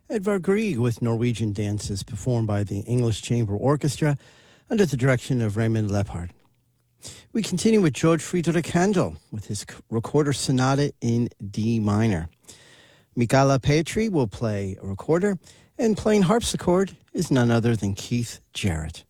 Edvard Grieg with Norwegian dances performed by the English Chamber Orchestra under the direction of Raymond Leppard. We continue with George Friedrich Handel with his recorder sonata in D minor. Michala Petri will play a recorder, and playing harpsichord is none other than Keith Jarrett.